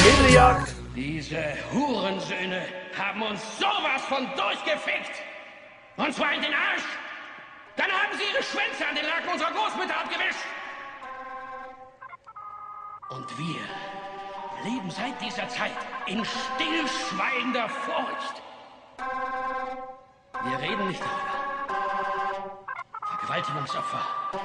Familienjagd! Diese Hurensöhne haben uns sowas von durchgefickt! Und zwar in den Arsch! Dann haben sie ihre Schwänze an den Laken unserer Großmütter abgewischt! Und wir leben seit dieser Zeit in stillschweigender Furcht. Wir reden nicht darüber. Vergewaltigungsopfer